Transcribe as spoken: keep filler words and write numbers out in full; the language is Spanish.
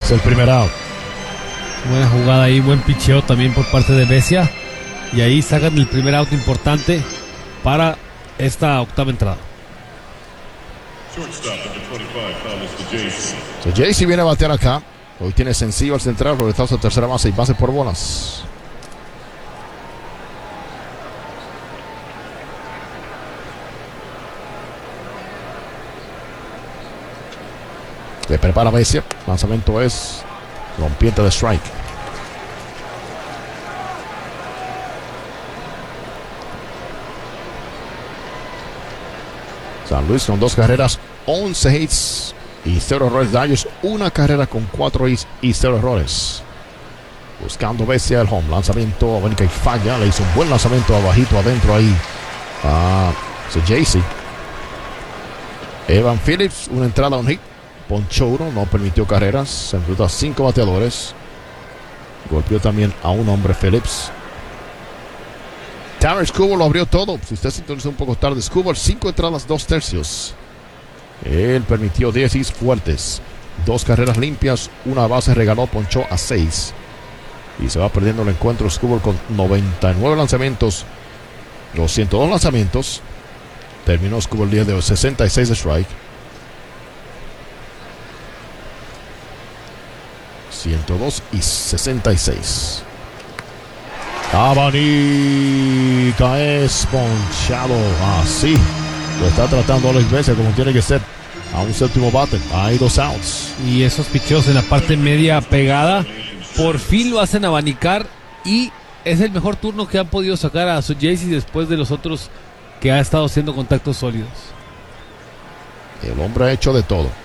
Es el primer out. Buena jugada ahí, buen picheo también por parte de Vesia. Y ahí sacan el primer out importante para esta octava entrada. So, Jaycee viene a batear acá. Hoy tiene sencillo al central, regresado a tercera base y base por bolas. Le prepara Vesia. Lanzamiento es rompiente de strike. San Luis con dos carreras, once hits y cero errores. Dodgers una carrera con cuatro hits y cero errores. Buscando Vesia el home. Lanzamiento abanica y falla. Le hizo un buen lanzamiento abajito adentro ahí a Jaycee. Evan Phillips, una entrada, un hit. Ponchó uno, no permitió carreras. Se enfrentó a cinco bateadores. Golpeó también a un hombre, Phillips. Tanner Skubal lo abrió todo. Si usted se sintonizó un poco tarde, Skubal, cinco entradas, dos tercios. Él permitió diez hits fuertes. Dos carreras limpias, una base, regaló, ponchó a seis. Y se va perdiendo el encuentro Skubal con noventa y nueve lanzamientos. Los ciento dos lanzamientos. Terminó Skubal el día de sesenta y seis de strike. ciento dos y sesenta y seis. Abanica es ponchado. Así lo está tratando Alex Vesia como tiene que ser. A un séptimo bate. Hay dos outs. Y esos picheos en la parte media pegada por fin lo hacen abanicar. Y es el mejor turno que han podido sacar a su Jaycee después de los otros que ha estado haciendo contactos sólidos. El hombre ha hecho de todo.